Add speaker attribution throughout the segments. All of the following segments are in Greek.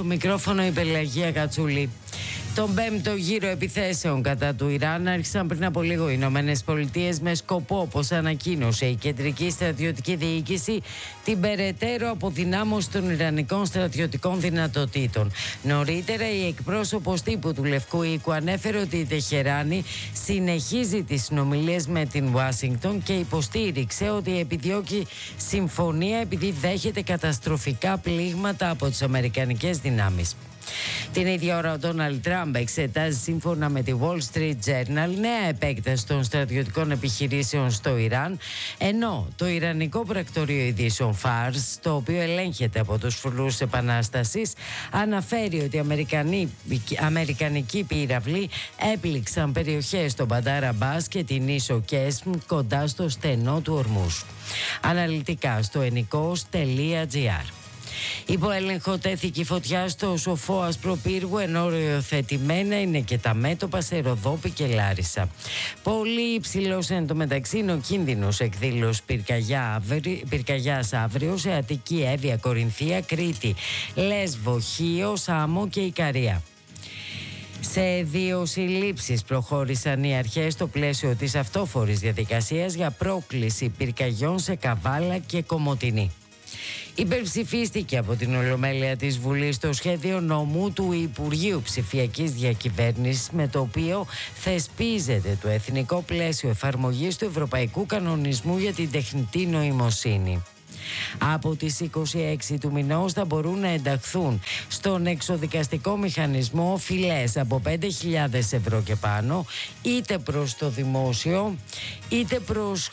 Speaker 1: μικρόφωνο η Πελαγία Κατσούλη. Τον 5ο γύρο επιθέσεων κατά του Ιράν άρχισαν πριν από λίγο οι Ηνωμένες Πολιτείες με σκοπό, όπως ανακοίνωσε η Κεντρική Στρατιωτική Διοίκηση, την περαιτέρω αποδυνάμωση των ιρανικών στρατιωτικών δυνατοτήτων. Νωρίτερα, η εκπρόσωπος τύπου του Λευκού Οίκου ανέφερε ότι η Τεχεράνη συνεχίζει τις συνομιλίες με την Ουάσιγκτον και υποστήριξε ότι επιδιώκει συμφωνία επειδή δέχεται καταστροφικά πλήγματα από τις αμερικανικές δυνάμεις. Την ίδια ώρα ο Ντόναλντ Τραμπ εξετάζει, σύμφωνα με τη Wall Street Journal, νέα επέκταση των στρατιωτικών επιχειρήσεων στο Ιράν, ενώ το Ιρανικό πρακτορείο ειδήσεων Fars, το οποίο ελέγχεται από τους φρουρούς επανάστασης, αναφέρει ότι αμερικανικοί πύραυλοι έπληξαν περιοχές στο Μπαντάρ Αμπάς και την ίσο Κέσμ κοντά στο στενό του Ορμούς. Αναλυτικά στο ενικός.gr. Υπό έλεγχο τέθηκε η φωτιά στο σοφό Ασπροπύργου, ενώ οριοθετημένα είναι και τα μέτωπα σε Ροδόπη και Λάρισα. Πολύ υψηλός εν τω μεταξύ είναι ο κίνδυνος εκδήλωσης πυρκαγιάς αύριο σε Αττική, Εύβοια, Κορινθία, Κρήτη, Λέσβο, Χίο, Σάμο και Ικαρία. Σε 2 συλλήψεις προχώρησαν οι αρχές στο πλαίσιο της αυτόφορης διαδικασίας για πρόκληση πυρκαγιών σε Καβάλα και Κομοτηνή. Υπερψηφίστηκε από την Ολομέλεια της Βουλής το σχέδιο νόμου του Υπουργείου Ψηφιακής Διακυβέρνησης, με το οποίο θεσπίζεται το εθνικό πλαίσιο εφαρμογής του Ευρωπαϊκού Κανονισμού για την τεχνητή νοημοσύνη. Από τις 26 του μηνός θα μπορούν να ενταχθούν στον εξοδικαστικό μηχανισμό φυλές από 5.000 ευρώ και πάνω, είτε προς το δημόσιο είτε προς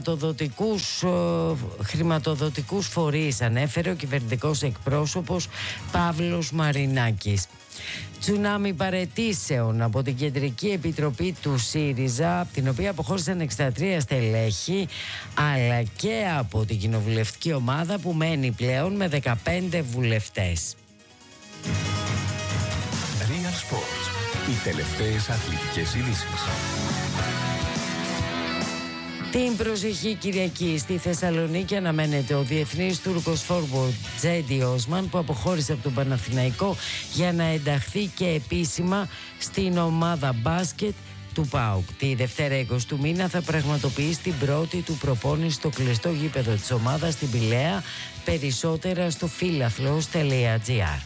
Speaker 1: χρηματοδοτικούς φορείς, ανέφερε ο κυβερνητικός εκπρόσωπος Παύλος Μαρινάκης. Τσουνάμι παραιτήσεων από την Κεντρική Επιτροπή του ΣΥΡΙΖΑ, από την οποία αποχώρησαν 63 στελέχη, αλλά και από την κοινοβουλευτική ομάδα που μένει πλέον με 15 βουλευτές.
Speaker 2: Real Sports. Οι τελευταίες αθλητικές ειδήσεις.
Speaker 1: Την προσεχή Κυριακή στη Θεσσαλονίκη αναμένεται ο διεθνής Τούρκος forward Τζέντι Όσμαν, που αποχώρησε από τον Παναθηναϊκό για να ενταχθεί και επίσημα στην ομάδα μπάσκετ του ΠΑΟΚ. Τη Δευτέρα 20 του μήνα θα πραγματοποιήσει την πρώτη του προπόνηση στο κλειστό γήπεδο της ομάδας στην Πηλαία. Περισσότερα στο φίλαθλος.gr.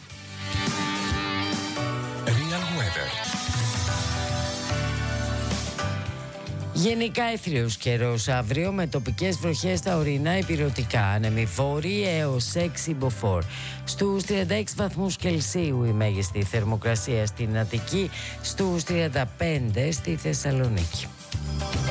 Speaker 1: Γενικά έθριος καιρός αύριο, με τοπικές βροχές στα ορεινά ηπειρωτικά, ανεμιφόροι έως 6 μποφόρ. Στους 36 βαθμούς Κελσίου η μέγιστη θερμοκρασία στην Αττική, στους 35 στη Θεσσαλονίκη.